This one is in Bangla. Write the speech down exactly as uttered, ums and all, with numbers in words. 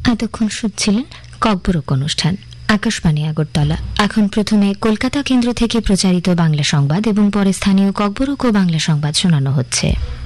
এতক্ষণ শুনছিলেন ককবরক অনুষ্ঠান, আকাশবাণী আগরতলা। এখন প্রথমে কলকাতা কেন্দ্র থেকে প্রচারিত বাংলা সংবাদ এবং পরে স্থানীয় ককবরক ও বাংলা সংবাদ শোনানো হচ্ছে।